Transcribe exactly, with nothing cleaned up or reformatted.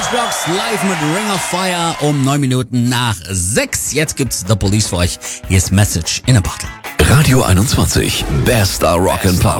Matchbox live mit Ring of Fire um neun Minuten nach sechs. Jetzt gibt's The Police für euch. Hier ist Message in a Bottle. Radio einundzwanzig, bester Rock and Pop.